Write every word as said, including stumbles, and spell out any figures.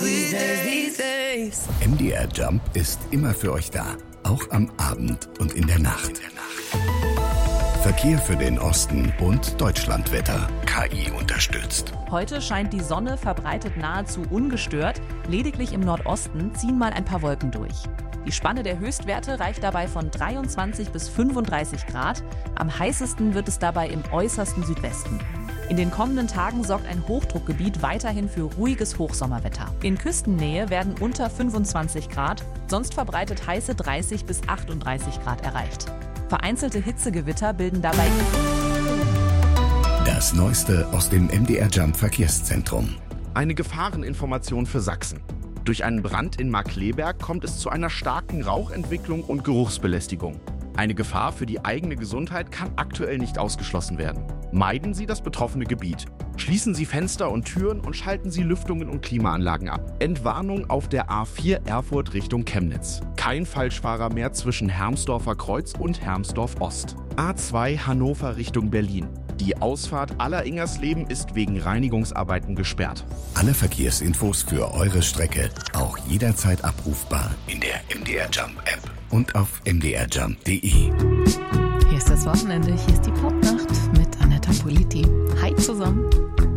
M D R Jump ist immer für euch da, auch am Abend und in der Nacht. Verkehr für den Osten und Deutschlandwetter. K I unterstützt. Heute scheint die Sonne verbreitet nahezu ungestört. Lediglich im Nordosten ziehen mal ein paar Wolken durch. Die Spanne der Höchstwerte reicht dabei von dreiundzwanzig bis fünfunddreißig Grad. Am heißesten wird es dabei im äußersten Südwesten. In den kommenden Tagen sorgt ein Hochdruckgebiet weiterhin für ruhiges Hochsommerwetter. In Küstennähe werden unter fünfundzwanzig Grad, sonst verbreitet heiße dreißig bis achtunddreißig Grad erreicht. Vereinzelte Hitzegewitter bilden dabei das Neueste aus dem M D R Jump Verkehrszentrum. Eine Gefahreninformation für Sachsen. Durch einen Brand in Markkleeberg kommt es zu einer starken Rauchentwicklung und Geruchsbelästigung. Eine Gefahr für die eigene Gesundheit kann aktuell nicht ausgeschlossen werden. Meiden Sie das betroffene Gebiet. Schließen Sie Fenster und Türen und schalten Sie Lüftungen und Klimaanlagen ab. Entwarnung auf der A vier Erfurt Richtung Chemnitz. Kein Falschfahrer mehr zwischen Hermsdorfer Kreuz und Hermsdorf Ost. A zwei Hannover Richtung Berlin. Die Ausfahrt Aller-Ingersleben ist wegen Reinigungsarbeiten gesperrt. Alle Verkehrsinfos für eure Strecke auch jederzeit abrufbar in der M D R Jump App und auf m d r jump punkt d e. Hier ist das Wochenende, hier ist die Popnacht mit Anetta Politi. Hi zusammen.